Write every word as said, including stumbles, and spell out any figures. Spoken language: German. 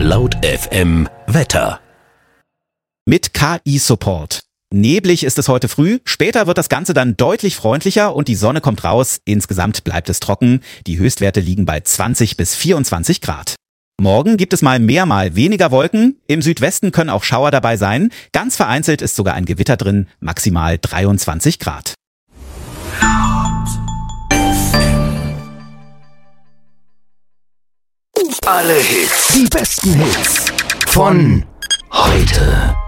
Laut F M Wetter. Mit K I-Support. Neblig ist es heute früh, später wird das Ganze dann deutlich freundlicher und die Sonne kommt raus. Insgesamt bleibt es trocken. Die Höchstwerte liegen bei zwanzig bis vierundzwanzig Grad. Morgen gibt es mal mehr, mal weniger Wolken. Im Südwesten können auch Schauer dabei sein. Ganz vereinzelt ist sogar ein Gewitter drin, maximal dreiundzwanzig Grad. Alle Hits, die besten Hits von heute.